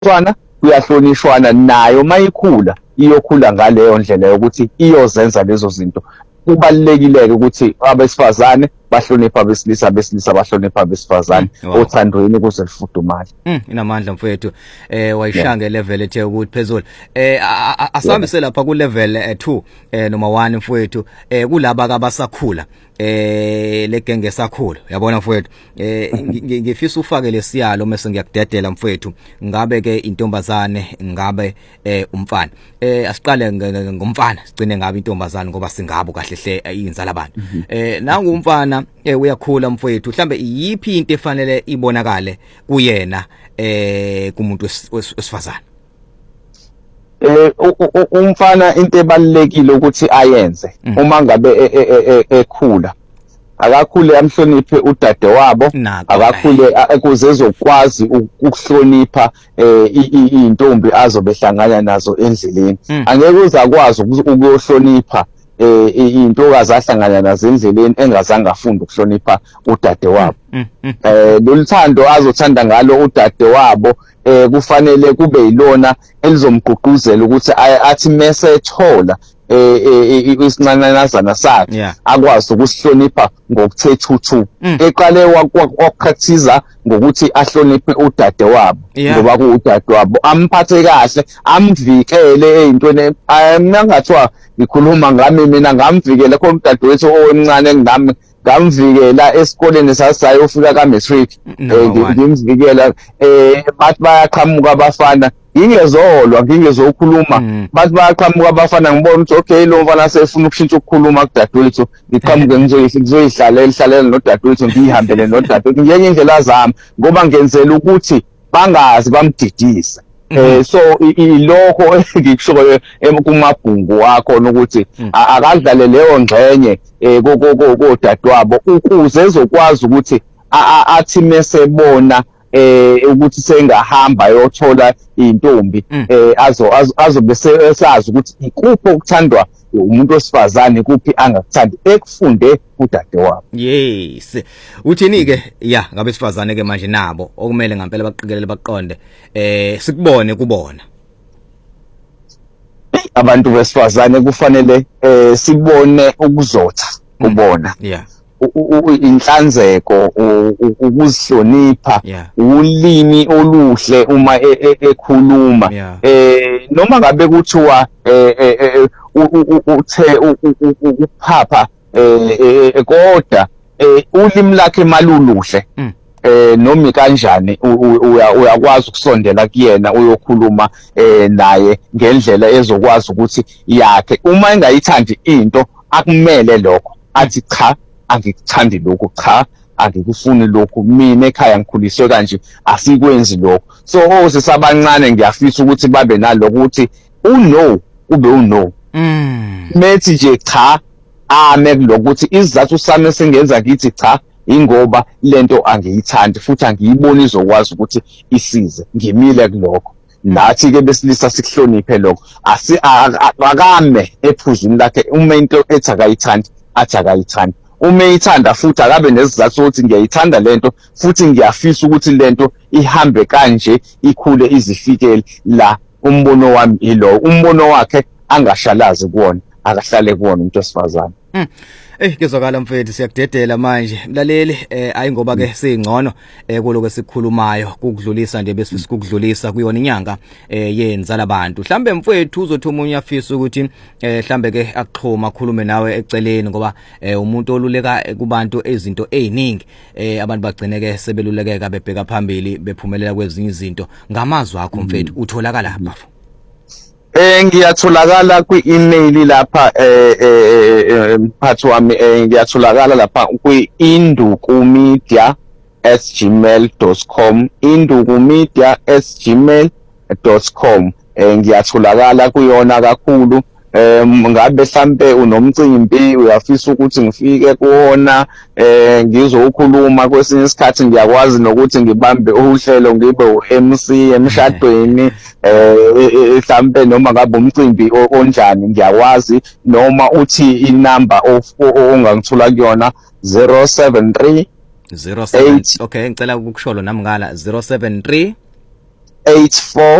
kuyahlonishwana nayo mayikhula iyokhula ngaleyo ndlela yokuthi iyozenza lezo zinto. Kubalulekile-ke ukuthi abesifazane bahloniphe abesilisa, abesilisa bahloniphe abesifazane othandweni kuze lifudumale. Inamandla mfowethu. Wayishanga level ethe ukuthi phezulu. Asihambise lapha ku level 2 noma 1 mfowethu. Kulaba abasakhula. Legenge sakhula. Uyabona mfowethu. Ngifisa ufake lesiyalo mase ngiyakudedela mfowethu. Ngabe ke intombazane, ngabe umfana. Asiqale ngomfana, sigcine ngabe intombazane ngoba singabo kahle hle inzala abantu. Nangu umfana uyakhula mfowethu, mhlambe yipi into efanele ibonakale kuyena kumuntu wesifazane? Umfana into ebalekile ukuthi ayenze uma ngabe ekhula, akakhule amhloniphe udade wabo, akakhule ukuze ezokwazi ukuhlonipha intombi azobehlangana nazo endleleni. Angeke uzakwazi ukuyohlonipha intokazi ahlangana nazo endleleni engazange afunda ukuhlonipha udade wabo. Loluthando azothanda ngalo udade wabo kufanele kube yilona elizomgqugquzela ukuthi athi mase ethola isinanazana sakhe akwazi ukusihlonipha ngokuthethu. Eqale wakukhathiza ngokuthi ahloniphe udade wabo ngoba kuudade wabo, amphathe kahle, amvikele ezintweni. Mangathiwa ngikhuluma ngami mina, ngamvikela khona udade wethu omncane engami, ngamvikela esikoleni sasayofika ka matric, ngimvikela bathi bayaqhamuka abafana, ngingezolwa, ngingezokhuluma, bathi bayaqhamuka abafana, ngibona ukuthi okay lo mfana sefuna ukushintsha ukukhuluma kudadewethu, ngiqhamuke ngizoyihlalela nodadewethu, ngihambele nodadewethu ngenye indlela zami ngoba ngenzela ukuthi bangazi bamdidise. So ilokho ngikushoyo kumabhungu wakho ukuthi akadlale leyo ngxenye kodadewabo ukuze ezokwazi ukuthi athi mesebona ukuthi sengahamba yothola intombi, azobe esazi ukuthi ikuphi okuthandwa umuntu wesifazane, kuphi angakuthandi, ekufunde udade wabo. Yes. Uthini ke ngabe sifazane ke manje nabo okumele ngempela baqikelele baqonde sikubone kubona. Abantu besifazane kufanele sibone ukuzotha kubona. Inhlanzeko, ukuzihlonipha, ulimi oluhle uma ekhuluma. Noma ngabe kuthiwa uthe ukuphapha kodwa ulimi lakhe maluluhle, noma kanjani uyakwazi ukusondela kuyena uyokhuluma naye ngendlela ezokwazi ukuthi yakhe. Uma engayithandi into akumele lokho, athi cha angikuthandi lokho, cha angikufuni lokho, mina ekhaya ngikhuliswe kanje, asikwenzi lokho. So sesabancane ngiyafisa ukuthi babe naloko ukuthi uno ube uno. Methi nje cha ame kuloko ukuthi isizathu sami sengenza ngithi cha ingoba lento angiyithandi futhi angiyiboni izokwazi ukuthi isize, ngimile kuloko. Nathi ke besilisa sikuhloniphe lokho, akame ephuzwini lakhe. Uma into ethi akayithandi athi akayithandi, uma eyithanda futhi akabe nesizathu ukuthi ngiyayithanda lento futhi ngiyafisa ukuthi lento ihambe kanje, ikhule izifikele la. Umbono wami ilo, umbono wakhe angashalazi kuwona, akahlale kuwona umuntu wesifazane. Kezwakala mfethu, siyakudedela manje mlaleli, ayi ngoba ke singcono kuloko esikhulumayo kukudlulisa nje bese sikudlulisa kuyona inyanga yenzala abantu. Mhlambe mfethu uzothi umunye afisa ukuthi mhlambe ke akuxhoma akhulume nawe eceleni ngoba umuntu oluleka kubantu ezinto eziningi, abantu bagcine ke sebelulekeka bebheka phambili bephumelela kwezinye izinto. Ngamazwi akho mfethu utholakala lapha? Ngiyatholakala kwi-email lapha mphathi wami, ngiyatholakala lapha kwi-indukumedia@gmail.com, indukumedia@gmail.com. Ngiyatholakala kuyona kakhulu. Ngabe mhlambe unomcimbi uyafisa ukuthi ngifike kuona ngizokhuluma, kwesinye isikhathi ngiyakwazi nokuthi ngibambe uhlelo ngibe uMC emshadweni, mhlambe noma ngabe umcimbi onjani ngiyakwazi, noma uthi inamba ongangithola kuyona 073 07. Okay, ngicela ukukusholo nami ngala 073 84